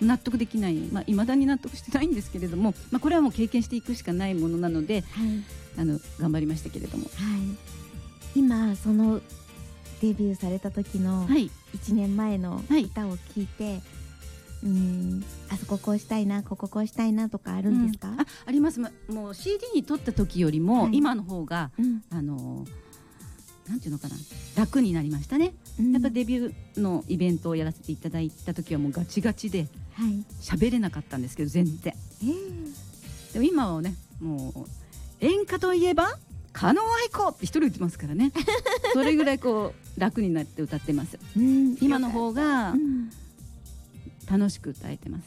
納得できない、未だに納得してないんですけれども、これはもう経験していくしかないものなので、頑張りましたけれども、 今そのデビューされた時の1年前の歌を聴いて、あそここうしたいな、こここうしたいなとかあるんですか？ あります。もう CD に撮った時よりも、今の方が、なんていうのかな、楽になりましたね。やっぱデビューのイベントをやらせていただいた時はもうガチガチで喋れなかったんですけど、全然、でも今はね、もう演歌といえば加納愛子って一人言ってますからねそれぐらいこう楽になって歌ってます。今の方が楽しく歌えてます。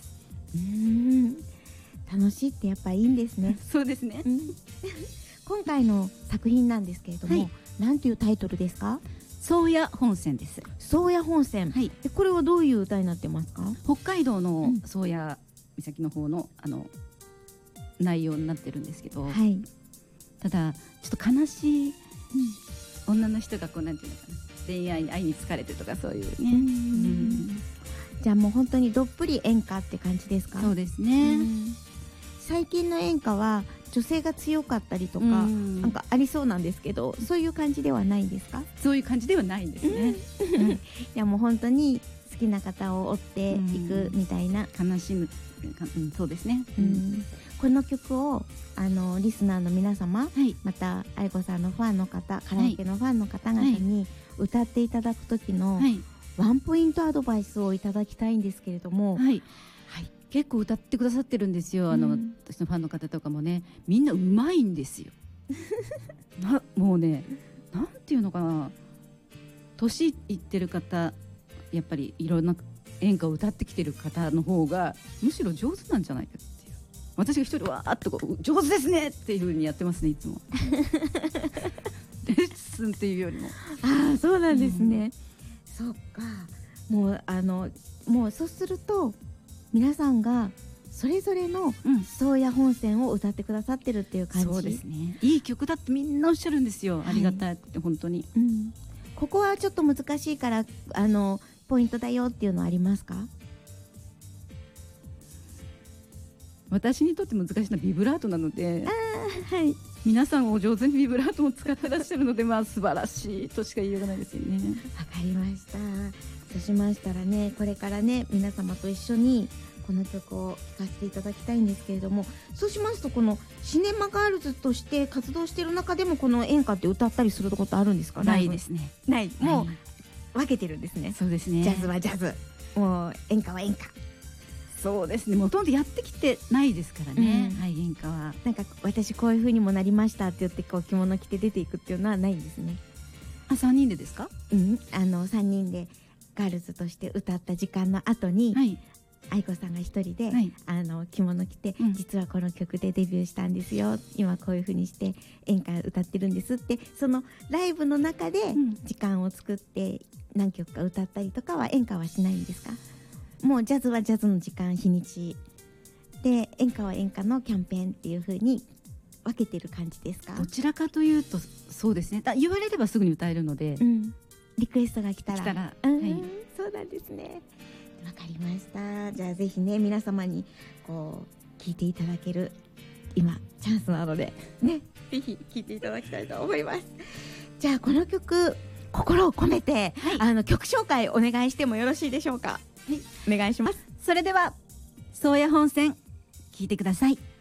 楽しいってやっぱいいんですね。 そうですね。 今回の作品なんですけれども、なんていうタイトルですか？ 宗谷本線です。 宗谷本線、これはどういう歌になってますか？ 北海道の宗谷岬の方の内容になってるんですけど、ただちょっと悲しい、女の人がこうなんていうのかな、恋愛に愛に疲れてとかそういうね。 じゃあもう本当にどっぷり演歌って感じですか？ そうですね。 最近の演歌は女性が強かったりとか、なんかありそうなんですけど、そういう感じではないんですか？ そういう感じではないんですね。 いやもう本当に好きな方を追っていくみたいな、 悲しむ、そうですね。 この曲をリスナーの皆様、また愛子さんのファンの方、カラオケのファンの方々に歌っていただく時のワンポイントアドバイスをいただきたいんですけれども。 結構歌ってくださってるんですよ。私のファンの方とかもね、みんなうまいんですよもうね、なんていうのかな、年いってる方、やっぱりいろんな演歌を歌ってきてる方の方がむしろ上手なんじゃないかっていう。私が一人わーっとこう上手ですねっていう風にやってますね、いつもレッスンっていうよりも。 そうなんですね。そっか。もうそうすると皆さんがそれぞれの宗谷本線を歌ってくださってるっていう感じ。 そうですね。いい曲だってみんなおっしゃるんですよ。ありがたくて本当に。 ここはちょっと難しいからポイントだよっていうのはありますか？ 私にとって難しいのはビブラートなので、皆さんお上手にビブラートも使ってらっしゃるので、素晴らしいとしか言いようがないですよね。 わかりました。そうしましたらね、これからね、皆様と一緒にこの曲を聴かせていただきたいんですけれども、そうしますとこのシネマガールズとして活動している中でもこの演歌って歌ったりすることあるんですか？ ないですね。 ない。もう分けてるんですね。 そうですね。 ジャズはジャズ、もう演歌は演歌。 そうですね。もともとやってきてないですからね。演歌はなんか私こういう風にもなりましたって言ってこう着物着て出ていくっていうのはないんですね。 3人でですか ？3人でガールズとして歌った時間の後に、愛子さんが一人で、着物着て、実はこの曲でデビューしたんですよ、今こういう風にして演歌歌ってるんですって、そのライブの中で時間を作って何曲か歌ったりとかは演歌はしないんですか？もうジャズはジャズの時間、日にちで、演歌は演歌のキャンペーンっていう風に分けてる感じですか？ どちらかというとそうですね。言われればすぐに歌えるので、 リクエストが来たら、 そうなんですね。わかりました。じゃあぜひね、皆様にこう聞いていただける今チャンスなのでね、ぜひ聞いていただきたいと思います。じゃあこの曲、心を込めて、曲紹介お願いしてもよろしいでしょうか？お願いします。 それでは宗谷本線聞いてください。